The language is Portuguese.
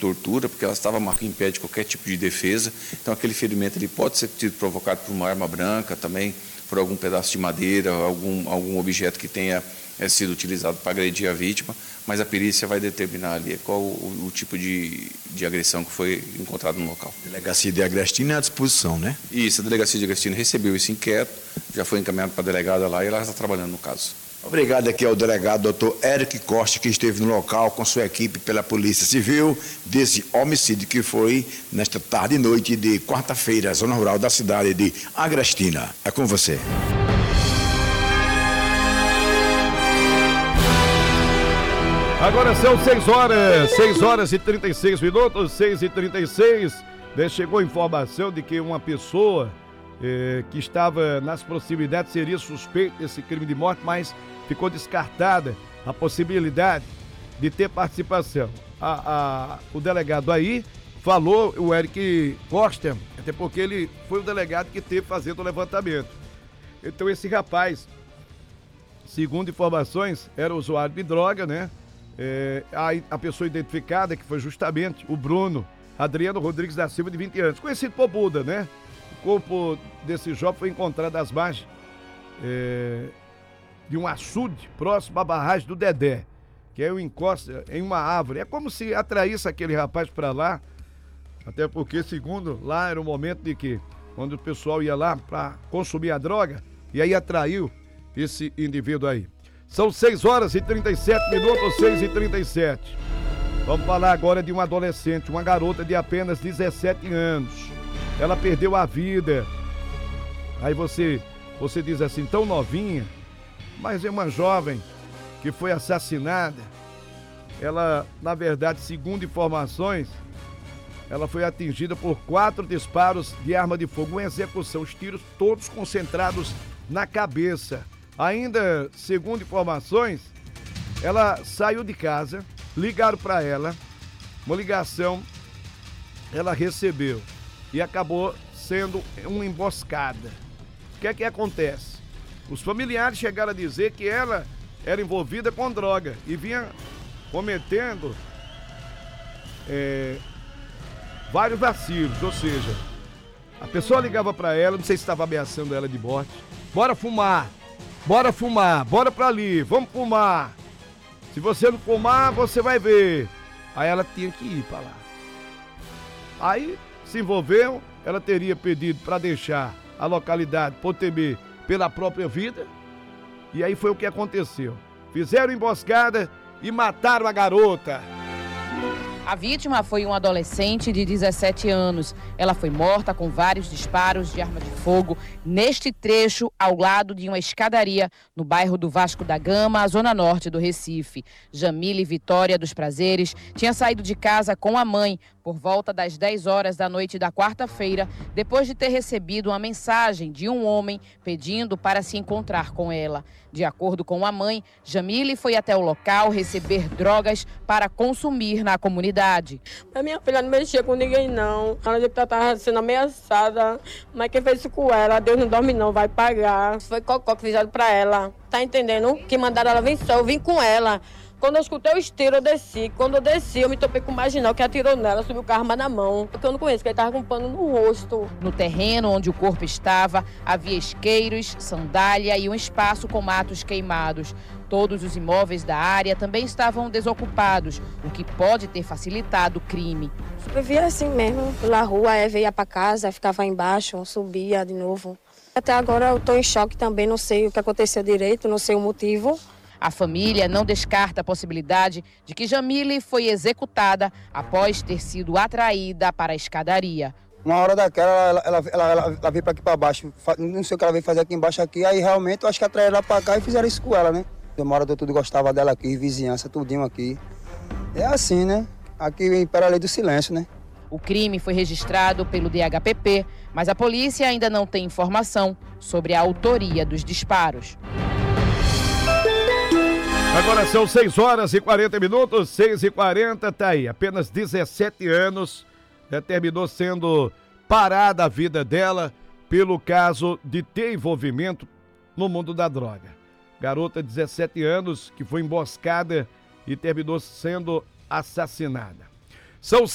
tortura, porque ela estava marcando em pé de qualquer tipo de defesa. Então, aquele ferimento ele pode ser provocado por uma arma branca, também por algum pedaço de madeira, algum objeto que tenha sido utilizado para agredir a vítima, mas a perícia vai determinar ali qual o tipo de agressão que foi encontrado no local. A Delegacia de Agrestina é à disposição, né? Isso, a Delegacia de Agrestina recebeu esse inquérito, já foi encaminhado para a delegada lá e ela está trabalhando no caso. Obrigado aqui ao delegado Dr. Eric Costa, que esteve no local com sua equipe pela Polícia Civil desse homicídio que foi nesta tarde e noite de quarta-feira, zona rural da cidade de Agrestina. É com você. Agora são 6 horas e 36 minutos, 6h36. Chegou a informação de que uma pessoa que estava nas proximidades seria suspeita desse crime de morte, mas ficou descartada a possibilidade de ter participação. O delegado aí falou, o Eric Costa, até porque ele foi o delegado que teve fazendo o levantamento. Então esse rapaz, segundo informações, era usuário de droga, né? A pessoa identificada, que foi justamente o Bruno Adriano Rodrigues da Silva, de 20 anos, conhecido por Buda, né? O corpo desse jovem foi encontrado às margens de um açude próximo à barragem do Dedé, que é o encosta em uma árvore. É como se atraísse aquele rapaz para lá, até porque, segundo, lá era o momento de que, quando o pessoal ia lá para consumir a droga, e aí atraiu esse indivíduo aí. São 6 horas e 37 minutos, 6h37. Vamos falar agora de uma adolescente, uma garota de apenas 17 anos. Ela perdeu a vida. Aí você diz assim, tão novinha, mas é uma jovem que foi assassinada. Ela, na verdade, segundo informações, ela foi atingida por 4 disparos de arma de fogo, uma execução, os tiros todos concentrados na cabeça. Ainda, segundo informações, ela saiu de casa, ligaram para ela, uma ligação ela recebeu e acabou sendo uma emboscada. O que é que acontece? Os familiares chegaram a dizer que ela era envolvida com droga e vinha cometendo vários vacilos, ou seja, a pessoa ligava para ela, não sei se estava ameaçando ela de morte, bora fumar, bora pra ali, vamos fumar. Se você não fumar, você vai ver. Aí ela tinha que ir pra lá. Aí se envolveu, ela teria pedido para deixar a localidade por temer pela própria vida. E aí foi o que aconteceu. Fizeram emboscada e mataram a garota. A vítima foi uma adolescente de 17 anos. Ela foi morta com vários disparos de arma de fogo neste trecho ao lado de uma escadaria no bairro do Vasco da Gama, zona norte do Recife. Jamile Vitória dos Prazeres tinha saído de casa com a mãe por volta das 10 horas da noite da quarta-feira, depois de ter recebido uma mensagem de um homem pedindo para se encontrar com ela. De acordo com a mãe, Jamile foi até o local receber drogas para consumir na comunidade. A minha filha não mexia com ninguém, não. Ela estava sendo ameaçada, mas quem fez isso com ela, Deus não dorme não, vai pagar. Foi cocó que fizeram para ela, tá entendendo? Que mandaram ela vir só, eu vim com ela. Quando eu escutei os tiros, eu desci. Quando eu desci, eu me topei com o marginal que atirou nela, subiu com a arma na mão. Porque eu não conheço, que ele estava com um pano no rosto. No terreno onde o corpo estava, havia isqueiros, sandália e um espaço com matos queimados. Todos os imóveis da área também estavam desocupados, o que pode ter facilitado o crime. Eu via assim mesmo, pela rua, aí ia para casa, ficava embaixo, subia de novo. Até agora eu estou em choque também, não sei o que aconteceu direito, não sei o motivo. A família não descarta a possibilidade de que Jamile foi executada após ter sido atraída para a escadaria. Uma hora daquela, ela veio para aqui para baixo, não sei o que ela veio fazer aqui embaixo aqui, aí realmente eu acho que atraíram ela para cá e fizeram isso com ela, né? Demora de tudo gostava dela aqui, vizinhança, tudinho aqui. É assim, né? Aqui impera a lei do silêncio, né? O crime foi registrado pelo DHPP, mas a polícia ainda não tem informação sobre a autoria dos disparos. Agora são 6 horas e 40 minutos, 6h40, tá aí. Apenas 17 anos, terminou sendo parada a vida dela pelo caso de ter envolvimento no mundo da droga. Garota de 17 anos que foi emboscada e terminou sendo assassinada. São